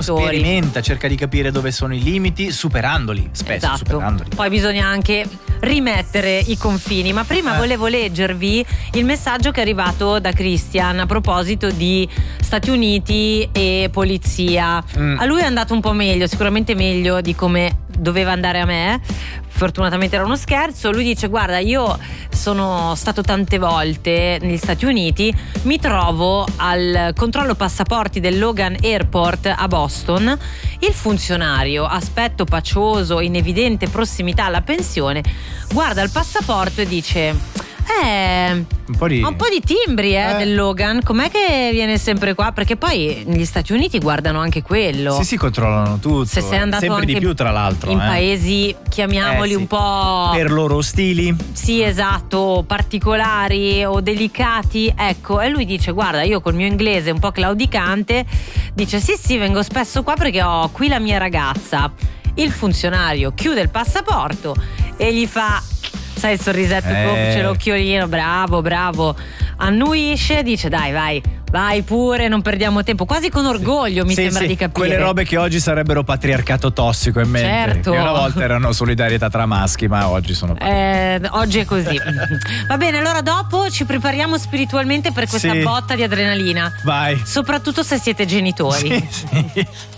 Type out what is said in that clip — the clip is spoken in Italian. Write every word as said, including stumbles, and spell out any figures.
genitori. Sperimenta, cerca di capire dove sono i limiti, superandoli, spesso Esatto. superandoli. Poi bisogna anche rimettere i confini. Ma prima Eh. volevo leggervi il messaggio che è arrivato da Christian a proposito di Stati Uniti e polizia. Mm. A lui è andato un po' meglio, sicuramente meglio di come doveva andare a me. Fortunatamente era uno scherzo. Lui dice: guarda, io sono stato tante volte negli Stati Uniti, mi trovo al controllo passaporti del Logan Airport a Boston, il funzionario, aspetto pacioso in evidente prossimità alla pensione, guarda il passaporto e dice: Eh, Un po' di, un po' di timbri eh, Eh. del Logan, com'è che viene sempre qua? Perché poi negli Stati Uniti guardano anche quello. Sì, sì, controllano tutto. Se sei andato sempre anche di più, tra l'altro. in eh. paesi, chiamiamoli Eh, sì. un po' Per loro stili. sì, esatto, particolari o delicati, ecco. E lui dice: guarda, io col mio inglese un po' claudicante, dice: sì sì, vengo spesso qua perché ho qui la mia ragazza. Il funzionario chiude il passaporto e gli fa, sai, il sorrisetto Eh. complice, l'occhiolino, bravo, bravo, annuisce, dice: dai, vai, vai pure, non perdiamo tempo, quasi con orgoglio, mi Sì, sembra sì, di capire. quelle robe che oggi sarebbero patriarcato tossico in mente. Certo. Che una volta erano solidarietà tra maschi, ma oggi sono Eh, oggi è così. Va bene, allora dopo ci prepariamo spiritualmente per questa Sì. botta di adrenalina. Vai. Soprattutto se siete genitori. Sì, sì.